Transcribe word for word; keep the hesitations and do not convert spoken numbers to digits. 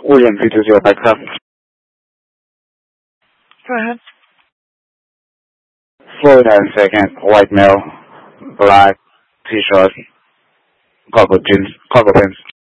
William three two zero back up. Go ahead. Florida second, white male, black t-shirt, cargo jeans, cargo pants.